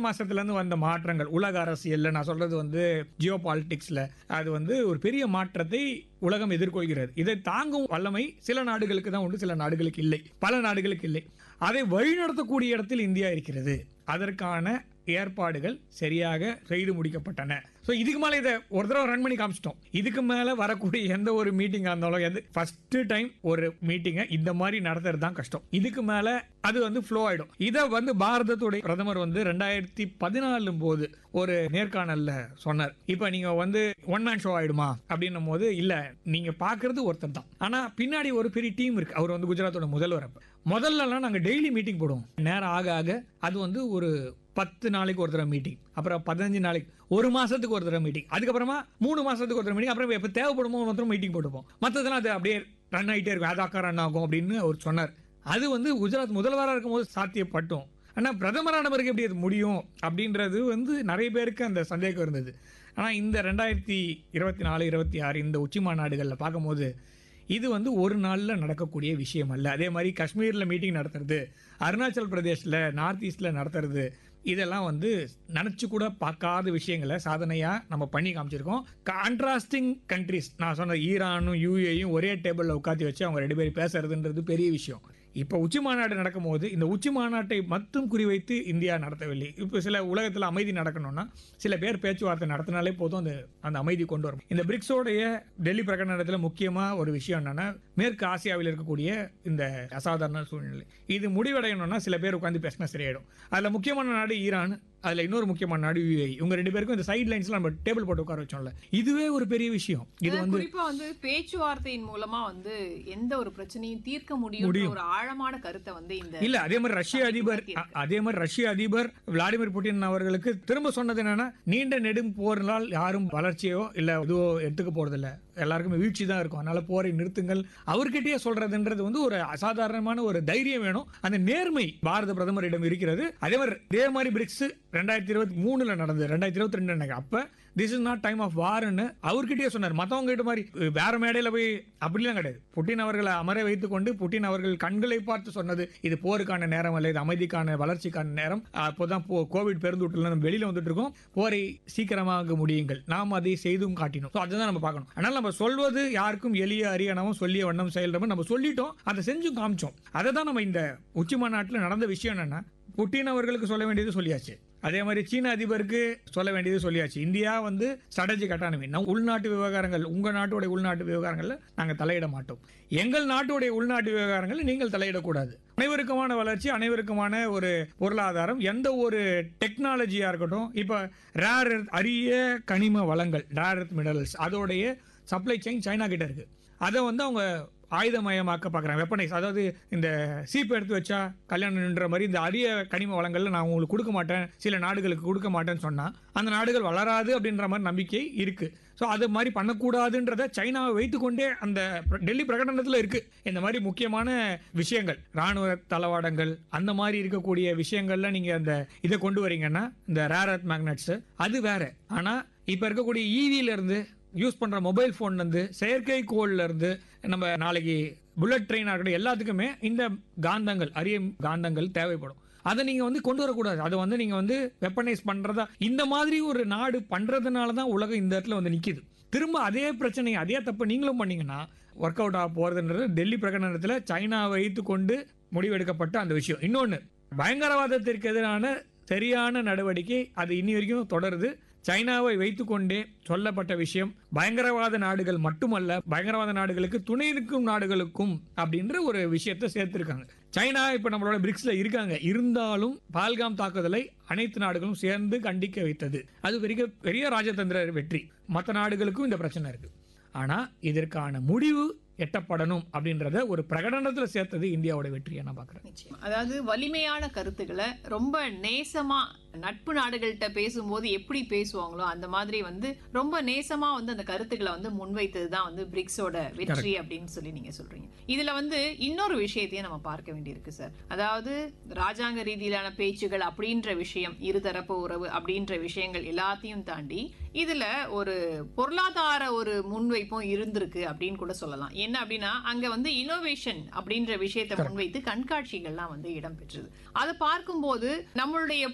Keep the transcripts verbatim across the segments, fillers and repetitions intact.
மாசத்துல இருந்து வந்த மாற்றங்கள் உலக அரசியல்ல, நான் சொல்றது வந்து ஜியோ பாலிடிக்ஸ்ல, அது வந்து ஒரு பெரிய மாற்றத்தை உலகம் எதிர்கொள்கிறது. இதை தாங்கும் வல்லமை சில நாடுகளுக்கு தான் உண்டு, சில நாடுகளுக்கு இல்லை, பல நாடுகளுக்கு இல்லை. அதை வழிநடத்தக்கூடிய இடத்தில் இந்தியா இருக்கிறது. அதற்கான ஏற்பாடுகள் சரியாக செய்து முடிக்கப்பட்டன. ஸோ இதுக்கு மேலே இதை ஒரு தடவை ரன் பண்ணி காமிச்சிட்டோம். இதுக்கு மேலே வரக்கூடிய எந்த ஒரு மீட்டிங்காக இருந்தாலும் எந்த ஃபர்ஸ்ட் டைம் ஒரு மீட்டிங்கை இந்த மாதிரி நடத்துறது தான் கஷ்டம். இதுக்கு மேலே அது வந்து ஃப்ளோ ஆகிடும். இதை வந்து பாரதத்துடைய பிரதமர் வந்து ரெண்டாயிரத்தி பதினாலு போது ஒரு நேர்காணல்ல சொன்னார். இப்போ நீங்க வந்து ஒன் மேன் ஷோ ஆயிடுமா அப்படின்னும் போது, இல்ல, நீங்க பாக்குறது ஒருத்தர் தான், ஆனா பின்னாடி ஒரு பெரிய டீம் இருக்கு. அவர் வந்து குஜராத்தோட முதல்வர். அப்ப முதல்லலாம் நாங்க டெய்லி மீட்டிங் போடுவோம். நேரம் ஆக ஆக அது வந்து ஒரு பத்து நாளைக்கு ஒரு தடவை மீட்டிங், அப்புறம் பதினஞ்சு நாளைக்கு, ஒரு மாசத்துக்கு ஒரு தடவை மீட்டிங், அதுக்கப்புறமா மூணு மாசத்துக்கு ஒரு தடவை மீட்டிங், அப்புறம் எப்ப தேவைப்படுமோ மாத்திரம் மீட்டிங் போட்டுப்போம். மற்றதெல்லாம் அது அப்படியே ரன் ஆகிட்டே இருக்கும். அதாக்கா ரன் ஆகும் அப்படின்னு அவர் சொன்னார். அது வந்து குஜராத் முதல்வராக இருக்கும்போது சாத்தியப்பட்டோம். ஆனால் பிரதமரான பிறகு எப்படி அது முடியும் அப்படின்றது வந்து நிறைய பேருக்கு அந்த சந்தேகம் இருந்தது. ஆனால் இந்த ரெண்டாயிரத்தி இருபத்தி நாலு இருபத்தி ஆறு இந்த உச்சி மாநாடுகளில் பார்க்கும்போது இது வந்து ஒரு நாளில் நடக்கக்கூடிய விஷயம் அல்ல. அதே மாதிரி காஷ்மீரில் மீட்டிங் நடத்துறது, அருணாச்சல் பிரதேஷில், நார்த் ஈஸ்டில் நடத்துறது, இதெல்லாம் வந்து நினச்சி கூட பார்க்காத விஷயங்களை சாதனையாக நம்ம பண்ணி காமிச்சிருக்கோம். கான்ட்ராஸ்டிங் கண்ட்ரிஸ், நான் சொன்ன ஈரானும் யூஏயும் ஒரே டேபிளில் உட்காந்து வச்சு அவங்க ரெண்டு பேரும் பேசுறதுன்றது பெரிய விஷயம். இப்போ உச்சி மாநாடு நடக்கும் போது இந்த உச்சி மாநாட்டை மட்டும் குறிவைத்து இந்தியா நடத்தவில்லை. இப்போ சில உலகத்தில் அமைதி நடக்கணும்னா சில பேர் பேச்சுவார்த்தை நடத்தினாலே போதும், அந்த அந்த அமைதி கொண்டு வரும். இந்த பிரிக்ஸோடைய டெல்லி பிரகடனத்தில் முக்கியமாக ஒரு விஷயம் என்னன்னா, மேற்கு ஆசியாவில் இருக்கக்கூடிய இந்த அசாதாரண சூழ்நிலை இது முடிவடையணும்னா சில பேர் உட்காந்து பேசினா சரியாயிடும். அதில் முக்கியமான நாடு ஈரான், அதில் இன்னொரு முக்கியமான நாடு யூஏஇ. இவங்க ரெண்டு பேருக்கும் இந்த சைட் லைன்ஸ்ல நம்ம டேபிள் போட்டு உட்கார வச்சோம்ல, இதுவே ஒரு பெரிய விஷயம். இது வந்து குறிப்பா வந்து பேச்சுவார்த்தையின் மூலமா வந்து எந்த ஒரு பிரச்சனையும் தீர்க்க முடியும் ஒரு ஆழமான கருத்தை வந்து இந்த இல்ல. அதே மாதிரி ரஷ்ய அதிபர் அதே மாதிரி ரஷ்ய அதிபர் விளாடிமிர் புட்டின் அவர்களுக்கு திரும்ப சொன்னது என்னன்னா, நீண்ட நெடும் போரினால் யாரும் வளர்ச்சியோ இல்ல இதுவோ எடுத்துக்க போறது இல்ல, எல்லாருக்குமே வீழ்ச்சி தான் இருக்கும், அதனால போரை நிறுத்துங்கள் அவர்கிட்டயே சொல்றதுன்றது வந்து ஒரு அசாதாரணமான ஒரு தைரியம் வேணும். அந்த நேர்மை பாரத பிரதமரிடம் இருக்கிறது. அதே மாதிரி இதே மாதிரி பிரிக்ஸ் ரெண்டாயிரத்தி இருபத்தி மூணுல நடந்தது, ரெண்டாயிரத்தி இருபத்தி ரெண்டு அப்ப this is not time of வார்னு அவர்கிட்டயே சொன்னார். மற்றவங்க கிட்ட மாதிரி வேற மேடையில போய் அப்படிலாம் கிடையாது. புட்டின் அவர்களை அமர வைத்துக் கொண்டு புட்டின் அவர்கள் கண்களை பார்த்து சொன்னது, இது போருக்கான நேரம் அல்ல, இது அமைதிக்கான வளர்ச்சிக்கான நேரம். அப்போதான் கோவிட் பெருந்தொற்றுல நம்ம வெளியில வந்துட்டு இருக்கோம், போரை சீக்கிரமாக முடியுங்கள், நாம் அதை செய்தும் காட்டினோம். அதுதான் நம்ம பார்க்கணும். அதனால நம்ம சொல்வது யாருக்கும் எளிய அறியணமும் சொல்லிய வண்ணம் செயல்றோம், நம்ம சொல்லிட்டோம், அதை செஞ்சும் காமிச்சோம். அதை தான் நம்ம இந்த உச்சி மாநாட்டில் நடந்த விஷயம் என்னன்னா, புட்டின் அவர்களுக்கு சொல்ல வேண்டியது சொல்லியாச்சு, அதே மாதிரி சீன அதிபருக்கு சொல்ல வேண்டியது சொல்லியாச்சு. இந்தியா வந்து ஸ்ட்ராட்டஜிக் அட்டானமி, நம்ம உள்நாட்டு விவகாரங்கள், உங்க நாட்டுடைய உள்நாட்டு விவகாரங்கள்ல நாங்கள் தலையிட மாட்டோம், எங்கள் நாட்டுடைய உள்நாட்டு விவகாரங்கள் நீங்கள் தலையிடக்கூடாது. அனைவருக்குமான வளர்ச்சி, அனைவருக்குமான ஒரு பொருளாதாரம், எந்த ஒரு டெக்னாலஜியா இருக்கட்டும், இப்ப ரேர் எர்த், அரிய கனிம வளங்கள், ரேர் எர்த் மினரல்ஸ், அதோடைய சப்ளை செயின் சைனா கிட்ட இருக்கு. அதை வந்து அவங்க ஆயுதமயமாக்க பார்க்குறாங்க, வெப்பனைஸ். அதாவது இந்த சீப்பு எடுத்து வச்சா கல்யாணம் நின்ற மாதிரி இந்த அரிய கனிம வளங்கள்ல நான் உங்களுக்கு கொடுக்க மாட்டேன், சில நாடுகளுக்கு கொடுக்க மாட்டேன்னு சொன்னா அந்த நாடுகள் வளராது அப்படின்ற மாதிரி நம்பிக்கை இருக்கு. ஸோ அது மாதிரி பண்ணக்கூடாதுன்றத சைனாவை வைத்துக்கொண்டே அந்த டெல்லி பிரகடனத்தில் இருக்கு. இந்த மாதிரி முக்கியமான விஷயங்கள், ராணுவ தளவாடங்கள், அந்த மாதிரி இருக்கக்கூடிய விஷயங்கள்ல நீங்க அந்த இதை கொண்டு வரீங்கன்னா, இந்த ரேர் எர்த் மேக்னட்ஸ் அது வேற. ஆனா இப்ப இருக்கக்கூடிய ஈவில இருந்து யூஸ் பண்ற மொபைல் போன்ல இருந்து செயற்கைக்கோள்ல இருந்து நம்ம நாளைக்கு புல்லட் ட்ரெயின் ஆகட்டும், எல்லாத்துக்குமே இந்த காந்தங்கள், அரிய காந்தங்கள் தேவைப்படும். அதை நீங்க வந்து கொண்டு வரக்கூடாது. அதை வந்து நீங்க வந்து வெப்பனைஸ் பண்றதா இந்த மாதிரி ஒரு நாடு பண்றதுனால தான் உலகம் இந்த இடத்துல வந்து நிக்குது. திரும்ப அதே பிரச்சனை, அதே தப்பு நீங்களும் பண்ணீங்கன்னா ஒர்க் அவுட் ஆக போறதுன்றது டெல்லி பிரகடனத்தில் சைனாவை வைத்து கொண்டு முடிவெடுக்கப்பட்ட அந்த விஷயம். இன்னொன்னு, பயங்கரவாதத்திற்கு எதிரான சரியான நடவடிக்கை அது இன்னி வரைக்கும் தொடருது. சைனாவை வைத்துக்கொண்டே சொல்லப்பட்ட விஷயம், பயங்கரவாத நாடுகள் மட்டுமல்ல, பயங்கரவாத நாடுகளுக்கு துணை நிற்கும் நாடுகளுக்கும் அப்படின்ற ஒரு விஷயத்தை சேர்த்திருக்காங்க. சைனா இப்ப நம்மளோட பிரிக்ஸ்ல இருக்காங்க, இருந்தாலும் பால்காம் தாக்குதலை அனைத்து நாடுகளும் சேர்ந்து கண்டிக்க வைத்தது. அது பெரிய பெரிய ராஜதந்திர வெற்றி. மற்ற நாடுகளுக்கும் இந்த பிரச்சனை இருக்கு. ஆனா இதற்கான முடிவு எட்டப்படணும் அப்படின்றத ஒரு பிரகடனத்துல சேர்த்தது இந்தியாவோட வெற்றியை நான் பாக்குறேன். அதாவது வலிமையான கருத்துக்களை ரொம்ப நேசமா நட்பு நாடுகள்கிட்ட பேசும்போது எப்படி பேசுவாங்களோ அந்த மாதிரி வந்து ரொம்ப நேசமா வந்து அந்த கருத்துக்களை வந்து முன்வைத்ததுதான் வந்து பிரிக்ஸோட வெற்றி அப்படின்னு சொல்லி நீங்க சொல்றீங்க. இதுல வந்து இன்னொரு விஷயத்தையும் நம்ம பார்க்க வேண்டியிருக்கு சார். அதாவது ராஜாங்க ரீதியிலான பேச்சுகள் அப்படின்ற விஷயம், இருதரப்பு உறவு அப்படின்ற விஷயங்கள் எல்லாத்தையும் தாண்டி இதுல ஒரு பொருளாதார ஒரு முன்வைப்பும் இருந்திருக்கு அப்படின்னு கூட சொல்லலாம். என்ன அப்படின்னா, அங்க வந்து இனோவேஷன் அப்படின்ற விஷயத்தை முன்வைத்து கண்காட்சிகள்லாம் வந்து இடம்பெற்றது. அதை பார்க்கும்போது நம்மளுடைய பொருளாதார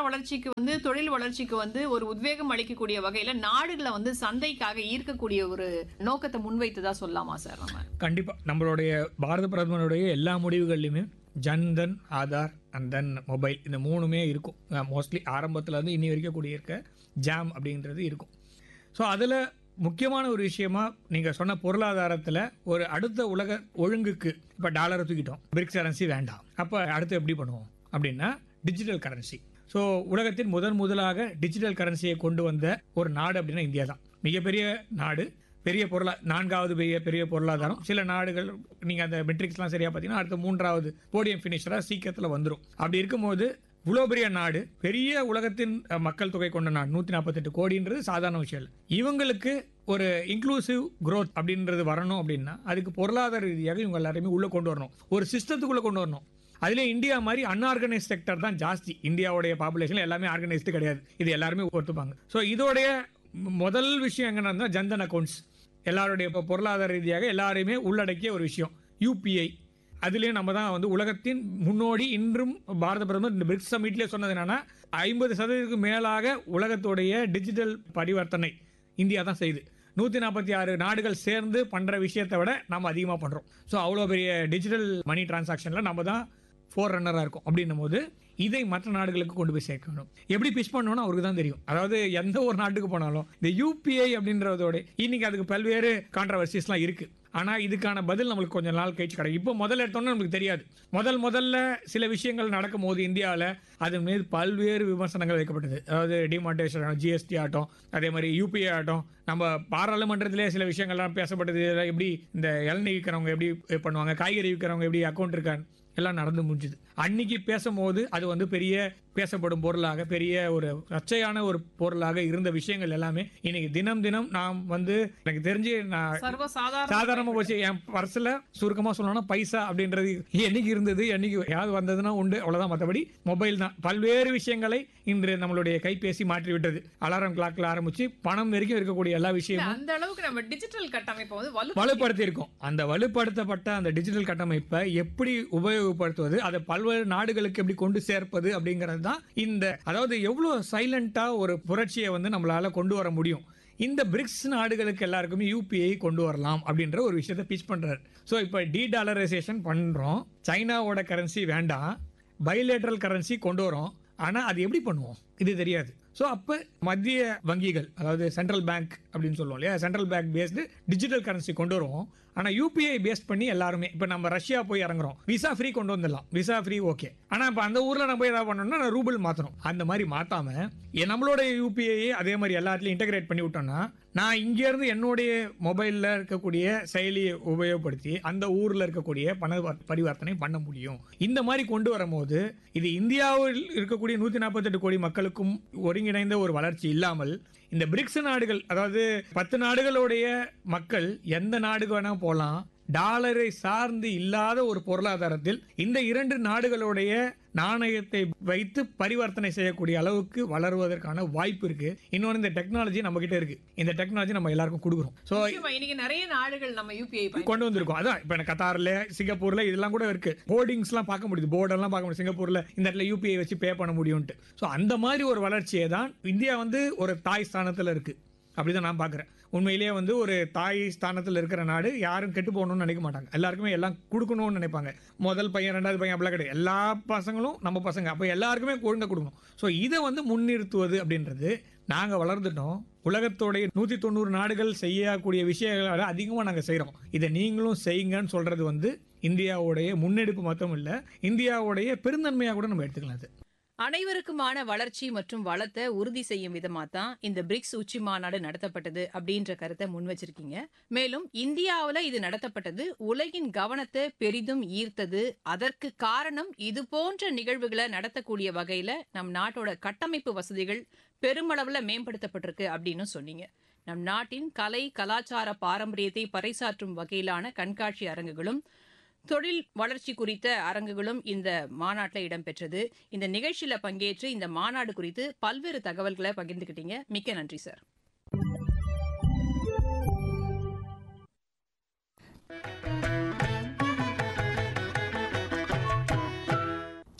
வளர்ச்சிக்கு வந்து தொழில் வளர்ச்சிக்கு வந்து ஒரு உத்வேகம் அளிக்கக்கூடிய வகையில நாடுகளை வந்து சந்தைக்காக ஈர்க்கக்கூடிய ஒரு நோக்கத்தை முன்வைத்ததா சொல்லலாமா சார்? நம்ம கண்டிப்பா நம்மளுடைய பாரத பிரதமருடைய எல்லா முடிவுகள்லையுமே Jan Dhan, Aadhaar and then mobile, இந்த மூணுமே இருக்கும். மோஸ்ட்லி ஆரம்பத்தில் இருந்து இன்னி வரைக்கும் கூடிய இருக்க ஜாம் அப்படின்றது இருக்கும். ஸோ அதில் முக்கியமான ஒரு விஷயமா நீங்கள் சொன்ன பொருளாதாரத்தில் ஒரு அடுத்த உலக ஒழுங்குக்கு இப்போ டாலரை தூக்கிட்டோம், பிரிக்ஸ் கரன்சி வேண்டாம், அப்போ அடுத்து எப்படி பண்ணுவோம் அப்படின்னா டிஜிட்டல் கரன்சி. ஸோ உலகத்தின் முதன் முதலாக டிஜிட்டல் கரன்சியை கொண்டு வந்த ஒரு நாடு அப்படின்னா இந்தியா தான். மிகப்பெரிய நாடு, பெரிய பொருளா நான்காவது பெரிய பெரிய பொருளாதாரம். சில நாடுகள் நீங்கள் அந்த மெட்ரிக்ஸ்லாம் சரியாக பார்த்தீங்கன்னா அடுத்த மூன்றாவது போடியம் ஃபினிஷராக சீக்கிரத்தில் வந்துடும். அப்படி இருக்கும்போது இவ்வளோ பெரிய நாடு, பெரிய உலகத்தின் மக்கள் தொகை கொண்ட நாடு, நூற்றி நாற்பத்தெட்டு கோடின்றது சாதாரண விஷயம் இல்லை. இவங்களுக்கு ஒரு இன்க்ளூசிவ் க்ரோத் அப்படின்றது வரணும் அப்படின்னா அதுக்கு பொருளாதார ரீதியாக இவங்க எல்லாருமே உள்ளே கொண்டு வரணும், ஒரு சிஸ்டத்துக்குள்ளே கொண்டு வரணும். அதிலே இந்தியா மாதிரி அன்ஆர்கனைஸ் செக்டர் தான் ஜாஸ்தி. இந்தியாவுடைய பாப்புலேஷன் எல்லாமே ஆர்கனைஸ்டு கிடையாது, இது எல்லாருமே ஒத்துப்பாங்க. ஸோ இதோடைய முதல் விஷயம் எங்கன்னா ஜன்தன் அக்கௌண்ட்ஸ், எல்லாருடைய இப்போ பொருளாதார ரீதியாக எல்லாரையுமே உள்ளடக்கிய ஒரு விஷயம். யூபிஐ, அதுலேயும் நம்ம தான் வந்து உலகத்தின் முன்னோடி. இன்றும் பாரத பிரதமர் இந்த பிரிக்ஸ் சமிட்லேயே சொன்னது என்னன்னா ஐம்பது சதவீதத்துக்கு மேலாக உலகத்துடைய டிஜிட்டல் பரிவர்த்தனை இந்தியா தான் செய்யுது. நூற்றி நாற்பத்தி ஆறு நாடுகள் சேர்ந்து பண்ணுற விஷயத்தை விட நம்ம அதிகமாக பண்ணுறோம். ஸோ அவ்வளோ பெரிய டிஜிட்டல் மணி டிரான்சாக்ஷனில் நம்ம தான் ஃபோர் ரன்னராக இருக்கும். அப்படின்னும் போது இதை மற்ற நாடுகளுக்கு கொண்டு போய் சேர்க்கணும். எப்படி பிச் பண்ணணும்னு அவருக்கு தான் தெரியும். அதாவது எந்த ஒரு நாட்டுக்கு போனாலும் இந்த யூபிஐ அப்படின்றதோட இன்னைக்கு அதுக்கு பல்வேறு கான்ட்ரவர்சிஸ்லாம் இருக்கு. ஆனால் இதுக்கான பதில் நம்மளுக்கு கொஞ்சம் நாள் கழிச்சு கிடைக்கும். இப்போ முதல்ல எடுத்தோம்னா நம்மளுக்கு தெரியாது. முதல் முதல்ல சில விஷயங்கள் நடக்கும் போது இந்தியாவில் அது மீது பல்வேறு விமர்சனங்கள் வைக்கப்பட்டது. அதாவது டிமானிட்டைசேஷன், ஜிஎஸ்டி ஆகட்டும், அதே மாதிரி யூபிஐ ஆகட்டும், நம்ம பாராளுமன்றத்திலே சில விஷயங்கள்லாம் பேசப்பட்டது. எப்படி இந்த இளநீர் விற்கிறவங்க எப்படி பண்ணுவாங்க, காய்கறி விற்கிறவங்க எப்படி அக்கௌண்ட் இருக்கான்னு எல்லாம் நடந்து முடிஞ்சுது. அன்னைக்கு பேசும்போது அது வந்து பெரிய பேசப்படும் பொருளாக, பெரிய ஒரு சர்ச்சையான ஒரு பொருளாக இருந்த விஷயங்கள் எல்லாமே இன்னைக்கு தினம் தினம் நாம் வந்து எனக்கு தெரிஞ்சு நான் சாதாரணமா போச்சு. என் பர்ஸ்ல சுருக்கமா சொல்லணும்னா பைசா அப்படின்றது என்னைக்கு இருந்தது, என்னைக்கு யாவது வந்ததுன்னா உண்டு, அவ்வளவுதான். மற்றபடி மொபைல் தான் பல்வேறு விஷயங்களை இன்று நம்மளுடைய கைபேசி மாற்றி விட்டது. அலாரம் கிளாக்ல ஆரம்பிச்சு பணம் வரைக்கும் இருக்கக்கூடிய எல்லா விஷயமும் அந்த அளவுக்கு நம்ம டிஜிட்டல் கட்டமைப்பை வந்து வலுப்படுத்தி இருக்கோம். அந்த வலுப்படுத்தப்பட்ட அந்த டிஜிட்டல் கட்டமைப்பை எப்படி உபயோகப்படுத்துவது, அதை பல்வேறு நாடுகளுக்கு எப்படி கொண்டு சேர்ப்பது அப்படிங்கிறது தான் இந்த, அதாவது எவ்வளவு சைலண்டா ஒரு புரட்சியை வந்து நம்மளால கொண்டு வர முடியும். இந்த பிரிக்ஸ் நாடுகளுக்கு எல்லாருக்குமே யூபிஐ கொண்டு வரலாம் அப்படின்ற ஒரு விஷயத்தை பிச் பண்றாரு. ஸோ இப்போ டி டாலரைசேஷன் பண்றோம், சைனாவோட கரன்சி வேண்டாம், பைலேட்டரல் கரன்சி கொண்டு வரோம். ஆனால் அது எப்படி பண்ணுவோம் இது தெரியாது. ஸோ அப்போ மத்திய வங்கிகள், அதாவது சென்ட்ரல் பேங்க் அப்படின்னு சொல்லுவோம் இல்லையா, central bank based digital currency கொண்டு வருவோம். ஆனால் யூபிஐ பேஸ் பண்ணி எல்லாருமே, இப்போ நம்ம ரஷ்யா போய் இறங்குறோம், விசா ஃப்ரீ கொண்டு வந்துடலாம், விசா ஃப்ரீ ஓகே. ஆனால் இப்போ அந்த ஊரில் நம்ம ஏதாவது பண்ணணும்னா ரூபிள் மாற்றணும். அந்த மாதிரி மாற்றாம நம்மளோட யூபிஐ அதே மாதிரி எல்லாத்துலையும் இன்டகிரேட் பண்ணி விட்டோம்னா, நான் இங்கேருந்து என்னுடைய மொபைலில் இருக்கக்கூடிய செயலியை உபயோகப்படுத்தி அந்த ஊரில் இருக்கக்கூடிய பண பரிவர்த்தனை பண்ண முடியும். இந்த மாதிரி கொண்டு வரும்போது இது இந்தியாவில் இருக்கக்கூடிய நூற்றி நாற்பத்தெட்டு கோடி மக்களுக்கும் ஒருங்கிணைந்த ஒரு வளர்ச்சி இல்லாமல் இந்த பிரிக்ஸ் நாடுகள், அதாவது பத்து நாடுகளுடைய மக்கள் எந்த நாடுக்கு வேணா போகலாம், டாலரை சார்ந்து இல்லாத ஒரு பொருளாதாரத்தில் இந்த இரண்டு நாடுகளுடைய நாணயத்தை வைத்து பரிவர்த்தனை செய்யக்கூடிய அளவுக்கு வளருவதற்கான வாய்ப்பு இருக்கு. இன்னொன்று, இந்த டெக்னாலஜி நம்ம கிட்ட இருக்கு, இந்த டெக்னாலஜி நம்ம எல்லாருக்கும் கொடுக்குறோம். ஸோ இன்னைக்கு நிறைய நாடுகள் நம்ம யூபிஐ கொண்டு வந்திருக்கோம். அதான் இப்போ கத்தார்ல, சிங்கப்பூர்ல இதெல்லாம் கூட இருக்கு. போர்டிங்ஸ்லாம் பார்க்க முடியுது, போர்டெல்லாம் பார்க்க முடியும். சிங்கப்பூர்ல இந்த இடத்துல யூபிஐ வச்சு பே பண்ண முடியும்ட்டு. ஸோ அந்த மாதிரி ஒரு வளர்ச்சியை தான் இந்தியா வந்து ஒரு தாய் ஸ்தானத்தில் இருக்கு. அப்படிதான் நான் பார்க்குறேன். உண்மையிலேயே வந்து ஒரு தாய் ஸ்தானத்தில் இருக்கிற நாடு. யாரும் கெட்டு போகணும்னு நினைக்க மாட்டாங்க, எல்லாருக்குமே எல்லாம் கொடுக்கணும்னு நினைப்பாங்க. முதல் பையன், ரெண்டாவது பையன் அப்படிலாம் கிடையாது, எல்லா பசங்களும் நம்ம பசங்க, அப்போ எல்லாருக்குமே ஒழுங்காக கொடுக்கணும். ஸோ இதை வந்து முன்னிறுத்துவது அப்படின்றது, நாங்கள் வளர்ந்துட்டோம், உலகத்தோடைய நூற்றி தொண்ணூறு நாடுகள் செய்யக்கூடிய விஷயங்களை அதிகமாக நாங்கள் செய்கிறோம், இதை நீங்களும் செய்யுங்கன்னு சொல்கிறது வந்து இந்தியாவுடைய முன்னெடுப்பு மட்டும் இல்லை, இந்தியாவுடைய பெருந்தன்மையாக கூட நம்ம எடுத்துக்கலாம். அது அனைவருக்குமான வளர்ச்சி மற்றும் வளத்தை உறுதி செய்யும் விதமா தான் இந்த பிரிக்ஸ் உச்சி மாநாடு நடத்தப்பட்டது அப்படின்ற கருத்தை முன் வச்சிருக்கீங்க. மேலும் இந்தியாவில் இது நடத்தப்பட்டது உலகின் கவனத்தை பெரிதும் ஈர்த்தது. அதற்கு காரணம் இது போன்ற நிகழ்வுகளை நடத்தக்கூடிய வகையில நம் நாட்டோட கட்டமைப்பு வசதிகள் பெருமளவுல மேம்படுத்தப்பட்டிருக்கு அப்படின்னு சொன்னீங்க. நம் நாட்டின் கலை கலாச்சார பாரம்பரியத்தை பறைசாற்றும் வகையிலான கண்காட்சி அரங்குகளும் தொழில் வளர்ச்சி குறித்த அரங்குகளும் இந்த மாநாட்டில் இடம்பெற்றது. இந்த நிகழ்ச்சியில பங்கேற்று இந்த மாநாடு குறித்து பல்வேறு தகவல்களை பகிர்ந்துக்கிட்டீங்க. மிக்க நன்றி சார்.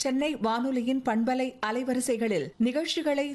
சென்னை வானொலியின் பண்பலை அலைவரிசைகளில் நிகழ்ச்சிகளை